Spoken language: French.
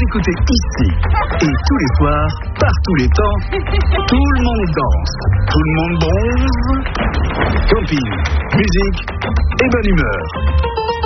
écoutez ici. Et tous les soirs, par tous les temps, tout le monde danse, tout le monde bronze. Camping, musique et bonne humeur.